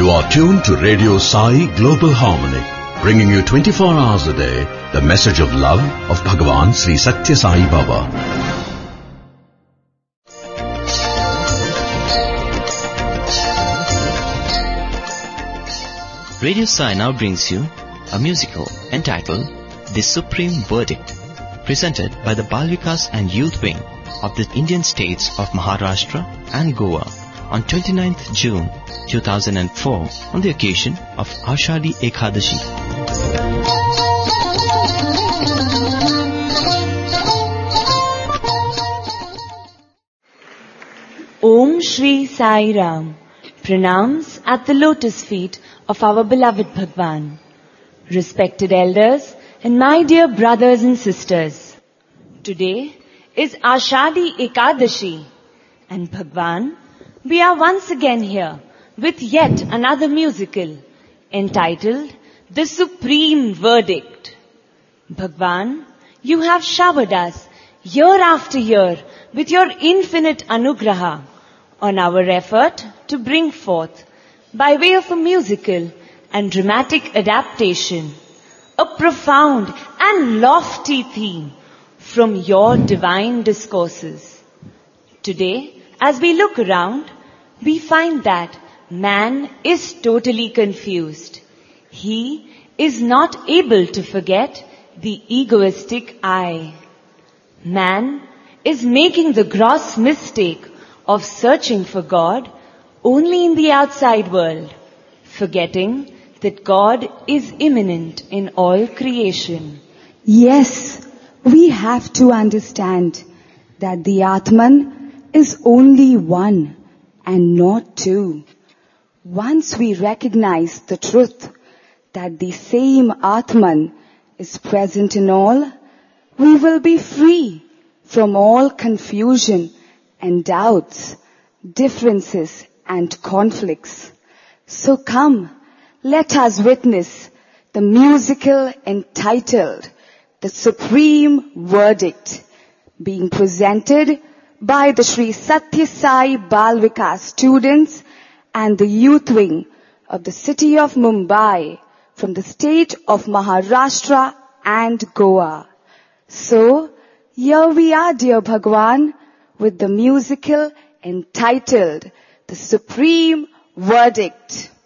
You are tuned to Radio Sai Global Harmony, bringing you 24 hours a day the message of love of Bhagavan Sri Satya Sai Baba. Radio Sai now brings you a musical entitled The Supreme Verdict, presented by the Bal Vikas and Youth Wing of the Indian states of Maharashtra and Goa on 29th June 2004 on the occasion of Ashadi Ekadashi. Om Shri Sai Ram pranams at the lotus feet of our beloved Bhagwan. Respected elders and my dear brothers and sisters, today is Ashadi Ekadashi, and Bhagwan, we are once again here with yet another musical entitled The Supreme Verdict. Bhagwan, you have showered us year after year with your infinite anugraha on our effort to bring forth, by way of a musical and dramatic adaptation, a profound and lofty theme from your divine discourses. Today, as we look around, we find that man is totally confused. He is not able to forget the egoistic I. Man is making the gross mistake of searching for God only in the outside world, forgetting that God is immanent in all creation. Yes, we have to understand that the Atman is only one and not two. Once we recognize the truth that the same Atman is present in all, we will be free from all confusion and doubts, differences and conflicts. So come, let us witness the musical entitled The Supreme Verdict, being presented by the Sri Satya Sai Bal Vikas students and the youth wing of the city of Mumbai from the state of Maharashtra and Goa. So, here we are, dear Bhagwan, with the musical entitled The Supreme Verdict.